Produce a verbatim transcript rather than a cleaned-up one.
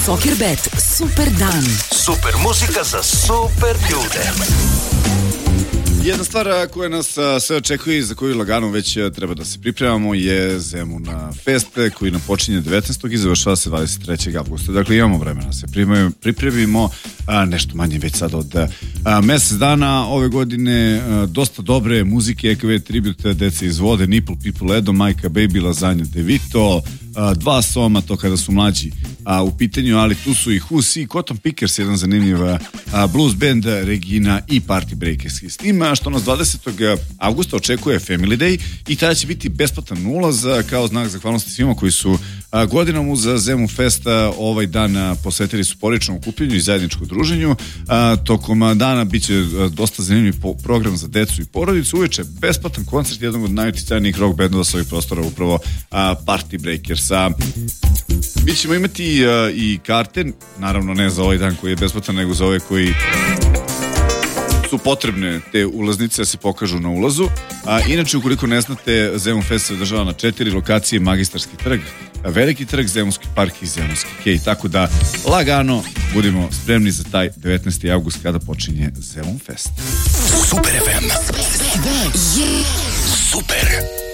Soccerbet, super dan. Super muzika za super ljude. Jedna stvar koja nas sve očekuje i za koju lagano već treba da se pripremamo je Zemun Fest koji nam počinje devetnaestog i završava se dvadeset trećeg avgusta. Dakle, imamo vremena da se pripremimo, a, nešto manje već sad od a, mesec dana ove godine. A, dosta dobre muzike, E K V tribute Dece iz vode, Nipple People, Edo, Majka Baby, Lazanja Devito, a, dva Soma, to kada su mlađi a, u pitanju, ali tu su i Husi, Cotton Pickers, jedan zanimljiv a, blues band, Regina i Party Breakers. S tim što nas dvadesetog avgusta očekuje Family Day i tada će biti besplatan ulaz kao znak zahvalnosti svima koji su a, godinom uz Zemun Festa ovaj dan a, posvetili su porodičnom okupljanju i zajedničkom druženju. A, tokom a, dana bit će a, dosta zanimljiv po, program za decu i porodicu. Uveče besplatan koncert jednog od najuticajnijih rock bendova sa ovih prostora, upravo a, Party Breakers. A, mi ćemo imati a, i karte, naravno ne za ovaj dan koji je besplatan, nego za ove koji su potrebne te ulaznice da se pokažu na ulazu. A inače, ukoliko ne znate, Zemun Fest se održava na četiri lokacije: Magistarski trg, Veliki trg, Zemunski park i Zemunski kej. Tako da lagano budimo spremni za taj devetnaesti avgust kada počinje Zemun Fest. Super ef em. Super.